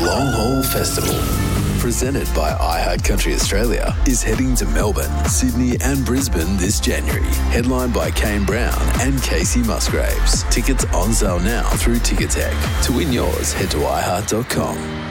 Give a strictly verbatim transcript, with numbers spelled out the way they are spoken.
Long Haul Festival, presented by iHeart Country Australia, is heading to Melbourne, Sydney and Brisbane this January. Headlined by Kane Brown and Casey Musgraves. Tickets on sale now through Ticketek. To win yours, head to i heart dot com.